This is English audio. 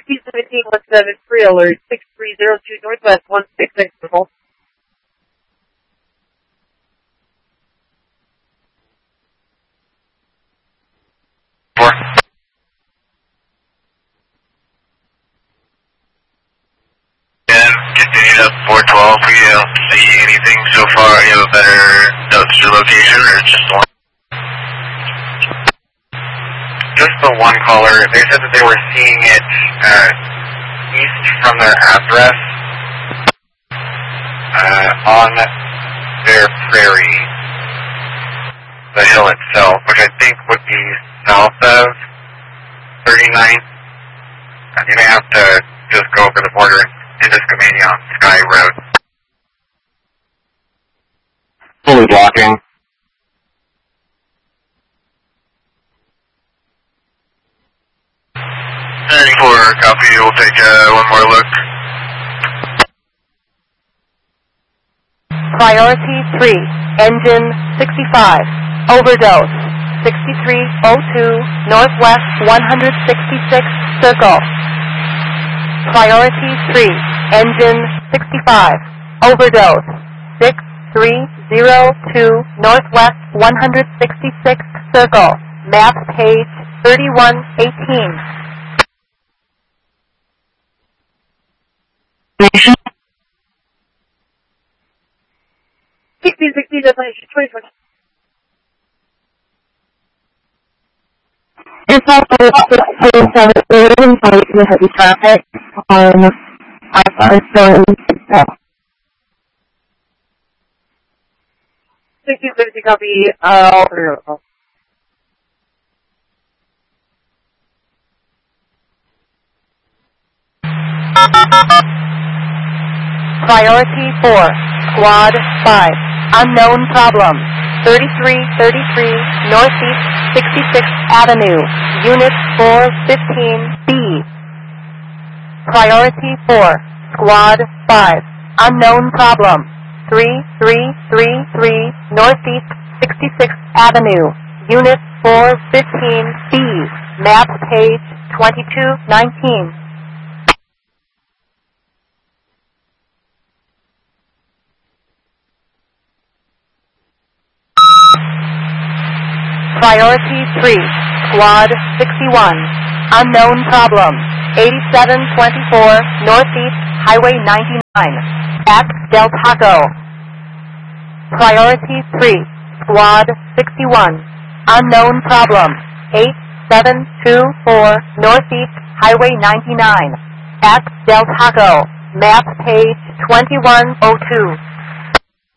1717 alert 6302 Northwest 166 purple. And continue up 412. We don't see anything so far. You have a better notes to location or just one? Just the one caller. They said that they were seeing it east from their address on their prairie, the hill itself, which I think would be south of 39th. You may have to just go over the border into Skamania on Sky Road. Fully blocking. 94, copy. We'll take one more look. Priority 3, engine 65, overdose, 6302, northwest 166, circle. Priority 3, engine 65, overdose, 6302, northwest 166, circle. Map page 3118. 1660 destination 2020. It's also the heavy traffic on I-5 south. 1660 copy, all three of them. Priority 4, Squad 5, unknown problem, 3333 Northeast 66th Avenue, Unit 415B. Priority 4, Squad 5, unknown problem, 3333 Northeast 66th Avenue, Unit 415B, map page 2219. Priority 3, Squad 61, unknown problem, 8724 Northeast Highway 99, at Del Taco. Priority 3, Squad 61, unknown problem, 8724 Northeast Highway 99, at Del Taco, map page 2102.